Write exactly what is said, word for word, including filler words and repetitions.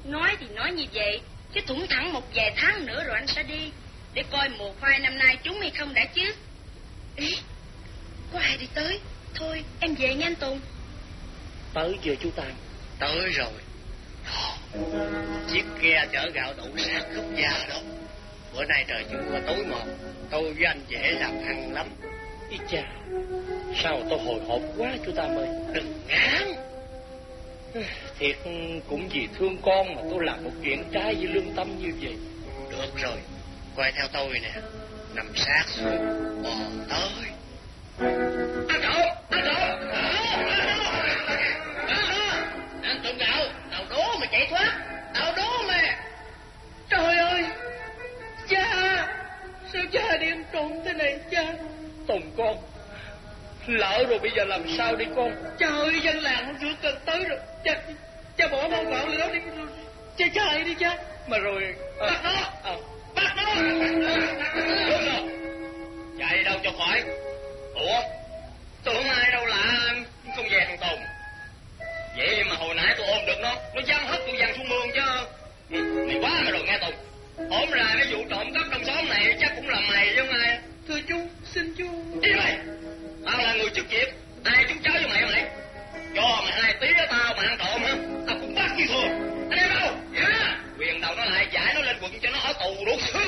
Nói thì nói như vậy, chứ thủng thẳng một vài tháng nữa rồi anh sẽ đi, để coi mùa khoai năm nay trúng hay không đã chứ. Ý, có ai đi tới. Thôi em về nha anh Tùng. Tới chưa chú Tam? Tới rồi. Chiếc ghe chở gạo đậu sát khúc già đó. Bữa nay trời chưa mưa tối mờ, tôi với anh dễ làm ăn lắm. Ý cha, sao tôi hồi hộp quá chú Tam ơi. Đừng ngán. Thiệt cũng vì thương con mà tôi làm một chuyện trái với lương tâm như vậy. Được rồi, quay theo tôi nè. Nằm sát xuống, bò tới. Anh Trộn, anh Trộn. Anh Trộn gạo, tao đố mà chạy thoát. Tao đố mà. Trời ơi, cha, sao cha đi ăn trộm thế này cha? Tùng con, lỡ rồi bây giờ làm sao đi con? Trời ơi, dân làng hôm trước gần tới rồi. Cha, cha bỏ bao gạo lên đó đi. Cha chạy đi cha. Mà rồi... À, bắt nó, à. Bắt nó. Đúng rồi. Chạy đâu cho khỏi. Ủa, tôi không ai đâu lạ không về thằng Tùng. Vậy mà hồi nãy tôi ôm được nó, nó văng hất tôi văng xuống mương chứ. Mày quá mà rồi nghe Tùng. Ổm ra cái vụ trộm cắp trong xóm này chắc cũng là mày chứ không ai. Thưa chú, xin chú. Đi mày, tao là người chức nghiệp, ai chúng cháu với mày mày. Cho mày hai tí đó tao mà ăn trộm hả? Tao cũng bắt như thường. Anh em đâu? Dạ. Quyền đầu nó lại giải nó lên quận cho nó ở tù đủ.